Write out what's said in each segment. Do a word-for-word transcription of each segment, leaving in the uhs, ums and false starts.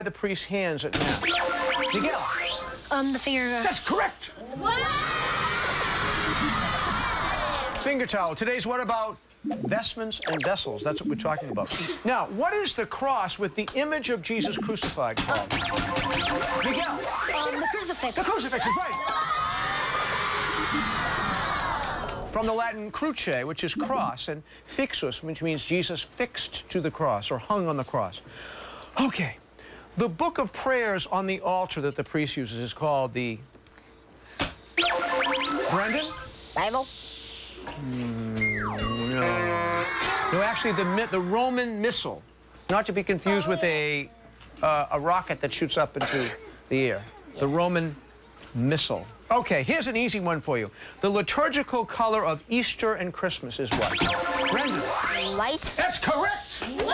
the priest's hands at Mass? Miguel. Um, the finger. Uh... That's correct. Finger towel. Today's what about vestments and vessels? That's what we're talking about. Now, what is the cross with the image of Jesus crucified called? Miguel. Um, the crucifix. The crucifix is right. From the Latin cruce, which is cross, and fixus, which means Jesus fixed to the cross or hung on the cross. Okay. The book of prayers on the altar that the priest uses is called the... Brendan? Bible? Mm, no. No, actually, the, the Roman Missal. Not to be confused with a, uh, a rocket that shoots up into the air. The Roman Missal. Okay, here's an easy one for you. The liturgical color of Easter and Christmas is what? Brendan? White. That's correct!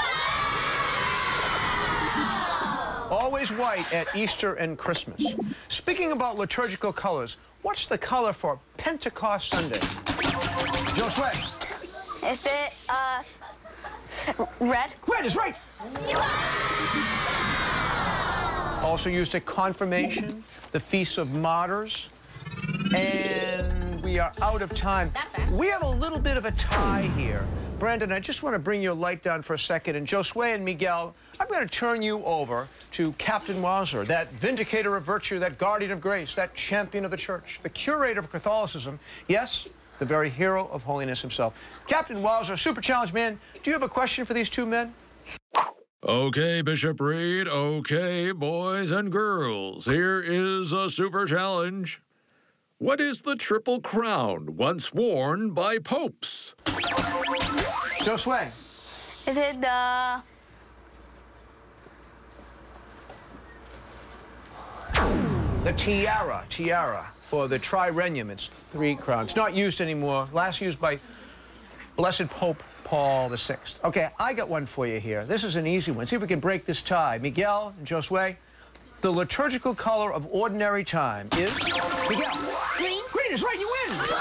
Always white at Easter and Christmas. Speaking about liturgical colors, what's the color for Pentecost Sunday? Josue. Is it, uh, red? Red is right. Also used at confirmation, the Feast of Martyrs, and we are out of time. We have a little bit of a tie here. Brandon, I just want to bring your light down for a second, and Josue and Miguel, I'm going to turn you over to Captain Wowzer, that vindicator of virtue, that guardian of grace, that champion of the church, the curator of Catholicism, yes, the very hero of holiness himself. Captain Wowzer, Super Challenge man, do you have a question for these two men? Okay, Bishop Reed, okay, boys and girls, here is a super challenge. What is the triple crown once worn by popes? Josue. Is it the... The tiara, tiara, or the trirenium. It's three crowns. Not used anymore. Last used by Blessed Pope Paul the Sixth. Okay, I got one for you here. This is an easy one. See if we can break this tie. Miguel and Josue, the liturgical color of ordinary time is... Miguel. Green. Green is right, you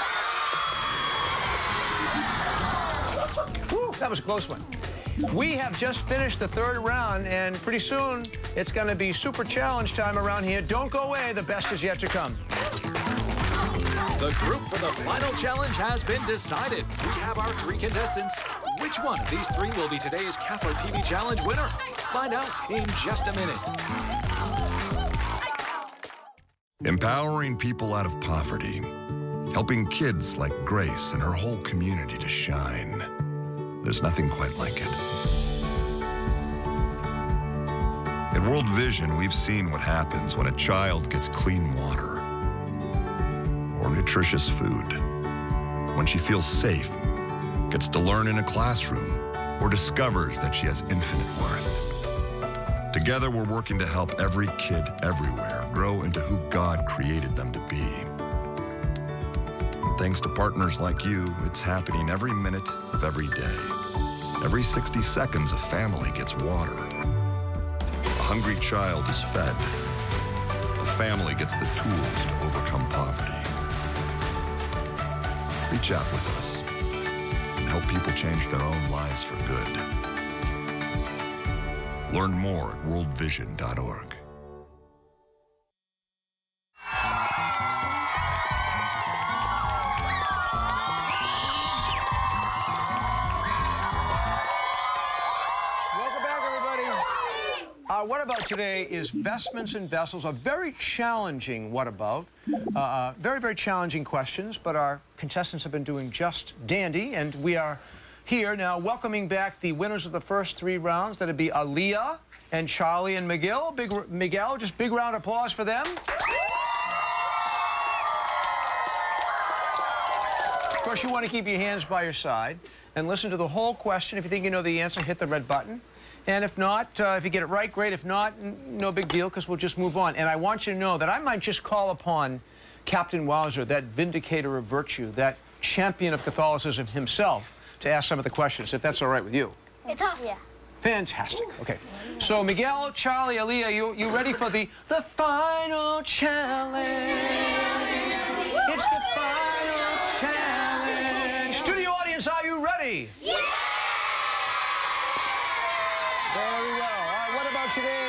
win. Woo, that was a close one. We have just finished the third round, and pretty soon it's going to be super challenge time around here. Don't go away. The best is yet to come. The group for the final challenge has been decided. We have our three contestants. Which one of these three will be today's Catholic T V Challenge winner? Find out in just a minute. Empowering people out of poverty. Helping kids like Grace and her whole community to shine. There's nothing quite like it. At World Vision, we've seen what happens when a child gets clean water or nutritious food, when she feels safe, gets to learn in a classroom, or discovers that she has infinite worth. Together, we're working to help every kid everywhere grow into who God created them to be. And thanks to partners like you, it's happening every minute of every day. Every sixty seconds, a family gets water. A hungry child is fed. A family gets the tools to overcome poverty. Reach out with us and help people change their own lives for good. Learn more at world vision dot org. Uh, what about today is vestments and vessels, a very challenging what about. Uh, very, very challenging questions, but our contestants have been doing just dandy, and we are here now welcoming back the winners of the first three rounds. That'd be Aaliyah and Charlie and Miguel. Big Miguel, just big round of applause for them. Of course, you want to keep your hands by your side and listen to the whole question. If you think you know the answer, hit the red button. And if not, uh, if you get it right, great. If not, no big deal, because we'll just move on. And I want you to know that I might just call upon Captain Wowzer, that vindicator of virtue, that champion of Catholicism himself, to ask some of the questions, if that's all right with you. It's awesome. Yeah. Fantastic. Okay. So, Miguel, Charlie, Aaliyah, you, you ready for the, the final challenge? It's the final challenge. Studio audience, are you ready? Yeah! Very well. All right, what about today?